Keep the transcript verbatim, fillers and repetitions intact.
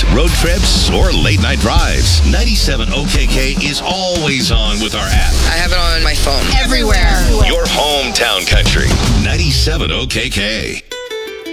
road trips, or late night drives. ninety-seven O K K is always on with our app. I have it on my phone. Everywhere. Your hometown country. ninety-seven O K K.